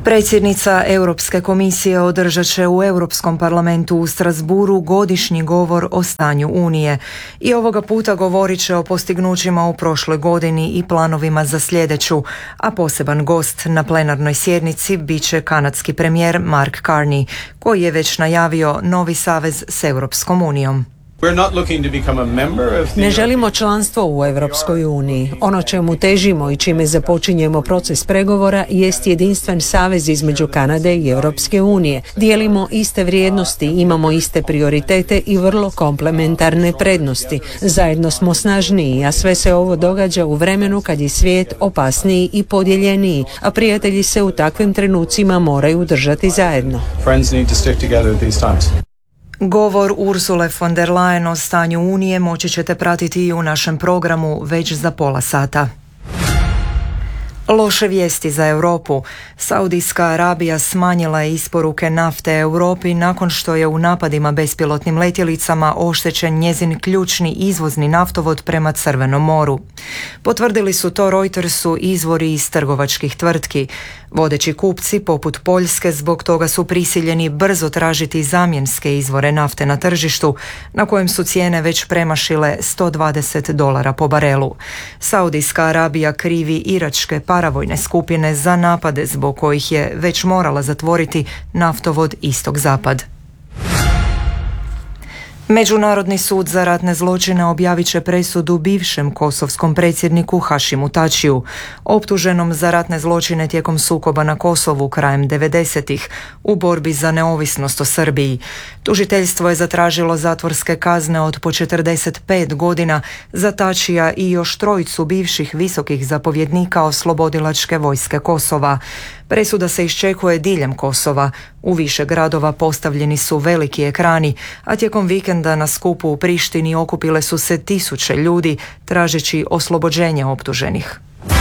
Predsjednica Europske komisije održat će u Europskom parlamentu u Strasbourgu godišnji govor o stanju Unije i ovoga puta govorit će o postignućima u prošloj godini i planovima za sljedeću, a poseban gost na plenarnoj sjednici bit će kanadski premijer Mark Carney, koji je već najavio novi savez s Europskom unijom. Ne želimo članstvo u Europskoj uniji. Ono čemu težimo i čime započinjemo proces pregovora jest jedinstven savez između Kanade i Europske unije. Dijelimo iste vrijednosti, imamo iste prioritete i vrlo komplementarne prednosti. Zajedno smo snažniji, a sve se ovo događa u vremenu kad je svijet opasniji i podijeljeniji, a prijatelji se u takvim trenucima moraju držati zajedno. Govor Ursule von der Leyen o stanju Unije moći ćete pratiti i u našem programu već za pola sata. Loše vijesti za Europu. Saudijska Arabija smanjila je isporuke nafte Europi nakon što je u napadima bespilotnim letjelicama oštećen njezin ključni izvozni naftovod prema Crvenom moru. Potvrdili su to Reutersu izvori iz trgovačkih tvrtki. Vodeći kupci, poput Poljske, zbog toga su prisiljeni brzo tražiti zamjenske izvore nafte na tržištu, na kojem su cijene već premašile $120 po barelu. Saudijska Arabija krivi iračke paravojne skupine za napade zbog kojih je već morala zatvoriti naftovod Istok-Zapad. Međunarodni sud za ratne zločine objavit će presudu bivšem kosovskom predsjedniku Hašimu Tačiju, optuženom za ratne zločine tijekom sukoba na Kosovu krajem 90-ih u borbi za neovisnost o Srbiji. Tužiteljstvo je zatražilo zatvorske kazne od po 45 godina za Tačija i još trojicu bivših visokih zapovjednika oslobodilačke vojske Kosova. Presuda se iščekuje diljem Kosova. U više gradova postavljeni su veliki ekrani, a tijekom vikenda na skupu u Prištini okupile su se tisuće ljudi tražeći oslobođenje optuženih.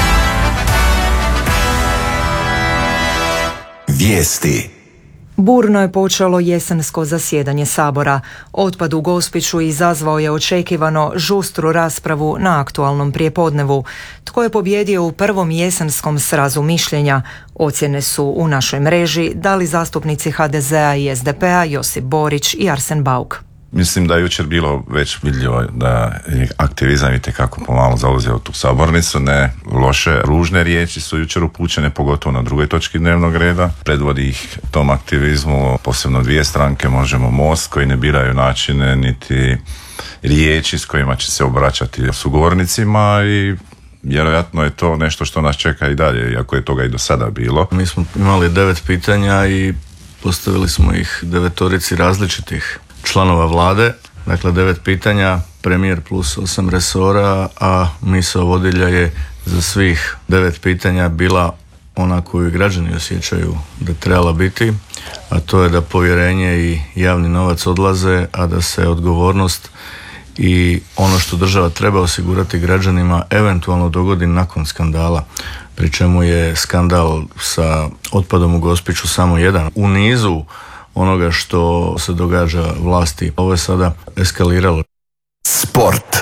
Vijesti. Burno je počelo jesensko zasjedanje Sabora. Otpad u Gospiću izazvao je očekivano žustru raspravu na aktualnom prijepodnevu. Tko je pobjedio u prvom jesenskom srazu mišljenja? Ocjene su u našoj mreži dali zastupnici HDZ-a i SDP-a Josip Borić i Arsen Bauk. Mislim da je jučer bilo već vidljivo da je aktivizam itekako pomalo zauzeo tu sabornicu. Ne loše, ružne riječi su jučer upućene, pogotovo na drugoj točki dnevnog reda. Predvodi ih tom aktivizmu posebno dvije stranke, Možemo Most, koji ne biraju načine niti riječi s kojima će se obraćati sugovornicima i vjerojatno je to nešto što nas čeka i dalje, iako je toga i do sada bilo. Mi smo imali 9 pitanja i postavili smo ih 9 različitih članova vlade, dakle 9 pitanja, premijer plus 8 resora, a misao vodilja je za svih 9 pitanja bila ona koju građani osjećaju da trebala biti, a to je da povjerenje i javni novac odlaze, a da se odgovornost i ono što država treba osigurati građanima eventualno dogodi nakon skandala, pri čemu je skandal sa otpadom u Gospiću samo jedan u nizu onoga što se događa vlasti. Ovo je sada eskaliralo. Sport.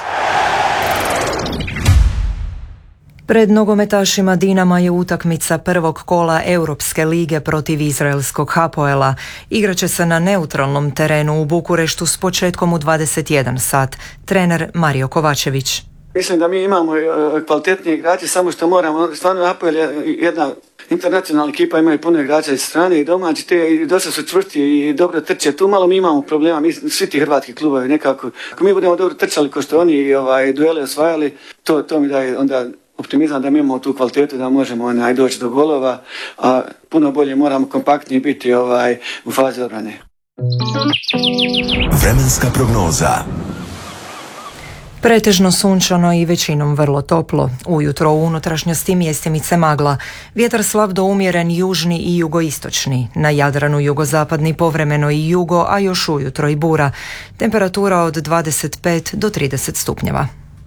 Pred nogometašima Dinama je utakmica prvog kola Europske lige protiv izraelskog Hapoela. Igraće se na neutralnom terenu u Bukureštu s početkom u 21 sat. Trener Mario Kovačević. Mislim da mi imamo kvalitetnije igrače, samo što moramo, stvarno Hapoel je jedna internacionalna ekipa, imaju puno igrača iz strane i domaći, te dosta su čvrsti i dobro trče. Tu malo mi imamo problema, mi svi ti hrvatski klubovi nekako, ako mi budemo dobro trčali ko što oni duele osvajali, to mi daje onda optimizam da mi imamo tu kvalitetu da možemo doći do golova, a puno bolje moramo kompaktnije biti u fazi obrane. Vremenska prognoza. Pretežno sunčano i većinom vrlo toplo. Ujutro u unutrašnjosti mjestimice magla. Vjetar slab do umjeren južni i jugoistočni. Na Jadranu jugozapadni povremeno i jugo, a još ujutro i bura. Temperatura od 25 do 30 stupnjeva.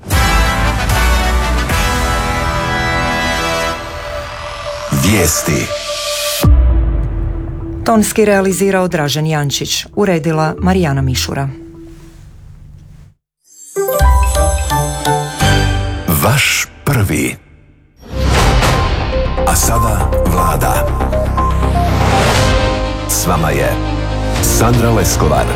Vijesti. Tonski realizirao Dražen Jančić. Uredila Marijana Mišura. Vaš prvi. A sada vlada. S vama je Sandra Leskovar.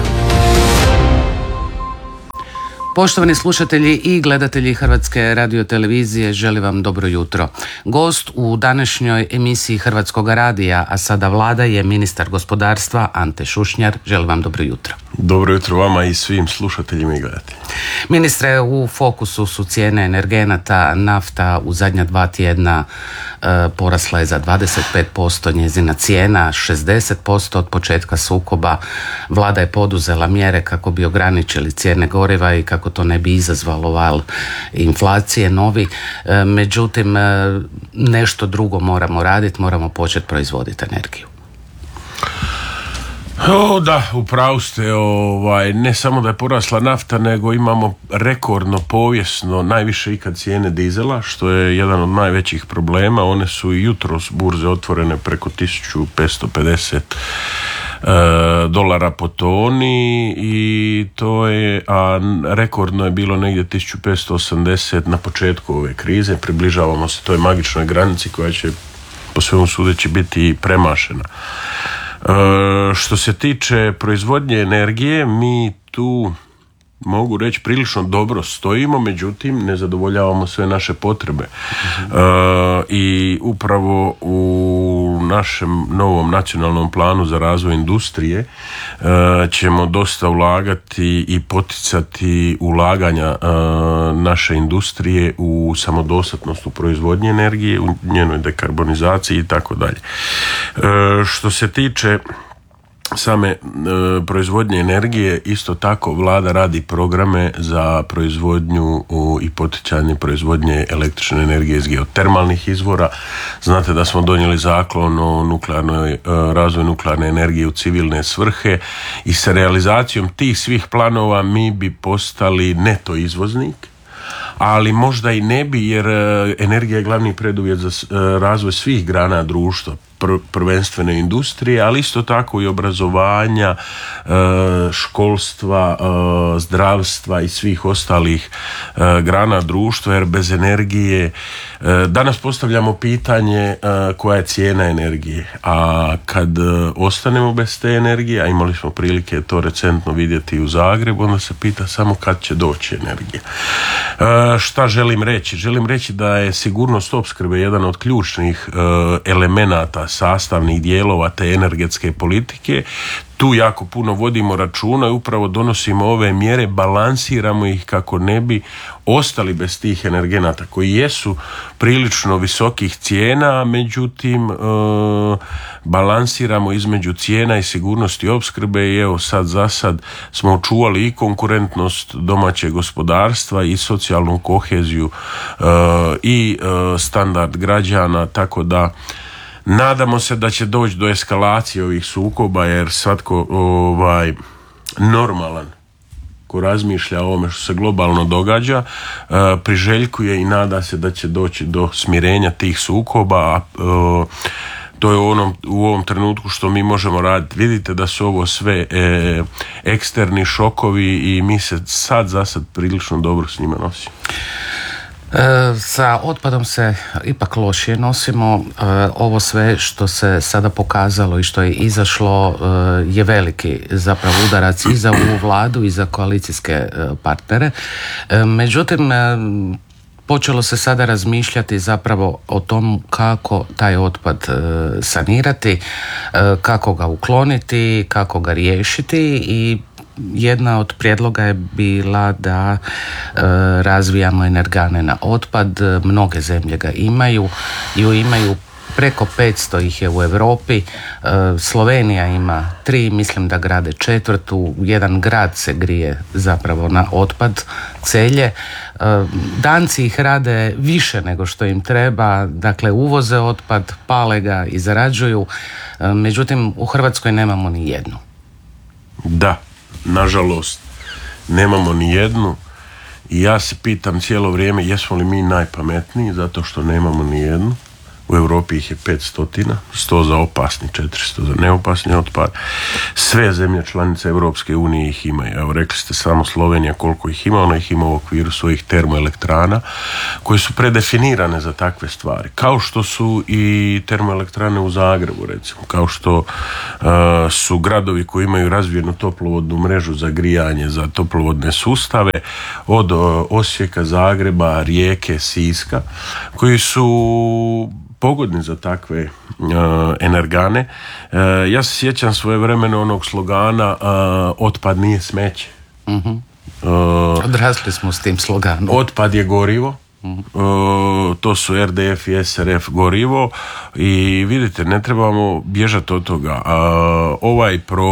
Poštovani slušatelji i gledatelji Hrvatske radiotelevizije, želim vam dobro jutro. Gost u današnjoj emisiji Hrvatskog radija, a sada Vlada, je ministar gospodarstva Ante Šušnjar. Želim vam dobro jutro. Dobro jutro vama i svim slušateljima i gledateljima. Ministre, u fokusu su cijene energenata. Nafta u zadnja 2 tjedna porasla je za 25%, njezina cijena 60% od početka sukoba. Vlada je poduzela mjere kako bi ograničili cijene goriva i kako to ne bi izazvalo val inflacije novi. Međutim, nešto drugo moramo raditi, moramo početi proizvoditi energiju. Da, upravo ste, ne samo da je porasla nafta, nego imamo rekordno, povijesno, najviše ikad cijene dizela, što je jedan od najvećih problema. One su i jutros burze otvorene preko $1,550 po toni i to je, a rekordno je bilo negdje 1580 na početku ove krize. Približavamo se toj magičnoj granici koja će po svemu sudeći biti premašena. Što se tiče proizvodnje energije, mi tu, mogu reći, prilično dobro stojimo, međutim ne zadovoljavamo sve naše potrebe. I upravo u našem novom nacionalnom planu za razvoj industrije ćemo dosta ulagati i poticati ulaganja naše industrije u samodostatnost u proizvodnji energije, u njenoj dekarbonizaciji i tako dalje. Što se tiče same proizvodnje energije, isto tako Vlada radi programe za proizvodnju i poticanje proizvodnje električne energije iz geotermalnih izvora. Znate da smo donijeli zakon o razvoju nuklearne energije u civilne svrhe i sa realizacijom tih svih planova mi bi postali neto izvoznik, ali možda i ne bi, jer energija je glavni preduvjet za razvoj svih grana društva, prvenstveno industrije, ali isto tako i obrazovanja, školstva, zdravstva i svih ostalih grana društva, jer bez energije danas postavljamo pitanje koja je cijena energije, a kad ostanemo bez te energije, a imali smo prilike to recentno vidjeti u Zagrebu, onda se pita samo kad će doći energija. Šta želim reći? Želim reći da je sigurnost opskrbe jedan od ključnih elemenata, sastavnih dijelova te energetske politike. Tu jako puno vodimo računa i upravo donosimo ove mjere, balansiramo ih kako ne bi ostali bez tih energenata koji jesu prilično visokih cijena, međutim balansiramo između cijena i sigurnosti opskrbe i evo sad za sad smo očuvali i konkurentnost domaćeg gospodarstva i socijalnu koheziju i standard građana, tako da nadamo se da će doći do eskalacije ovih sukoba, jer svatko normalan ko razmišlja o ovome što se globalno događa priželjkuje i nada se da će doći do smirenja tih sukoba. To je u ovom trenutku što mi možemo raditi. Vidite da su ovo sve eksterni šokovi i mi se za sad prilično dobro s njima nosimo. Sa otpadom se ipak lošije nosimo. Ovo sve što se sada pokazalo i što je izašlo je veliki zapravo udarac i za ovu Vladu i za koalicijske partnere. Međutim, počelo se sada razmišljati zapravo o tom kako taj otpad sanirati, kako ga ukloniti, kako ga riješiti i jedna od prijedloga je bila da razvijamo energane na otpad. Mnoge zemlje ga imaju preko 500 ih je u Europi. Slovenija ima 3, mislim da grade 4. Jedan grad se grije zapravo na otpad, Celje. Danci ih rade više nego što im treba, dakle uvoze otpad, pale ga i zarađuju. Međutim, u Hrvatskoj nemamo ni jednu. Da, nažalost, nemamo ni jednu i ja se pitam cijelo vrijeme jesmo li mi najpametniji zato što nemamo ni jednu. u Europi ih je 500, 100 za opasni, 400 za neopasni otpad. Sve zemlje članice Europske unije ih imaju. Evo, rekli ste samo Slovenija koliko ih ima, ona ih ima u okviru svojih termoelektrana koje su predefinirane za takve stvari. Kao što su i termoelektrane u Zagrebu, recimo, kao što su gradovi koji imaju razvijenu toplovodnu mrežu za grijanje, za toplovodne sustave, od Osijeka, Zagreba, Rijeke, Siska, koji su pogodni za takve energane. Ja se sjećam svojevremeno onog slogana otpad nije smeće. Odrasli smo s tim sloganom. Otpad je gorivo. To su RDF i SRF gorivo i vidite, ne trebamo bježati od toga. Ovaj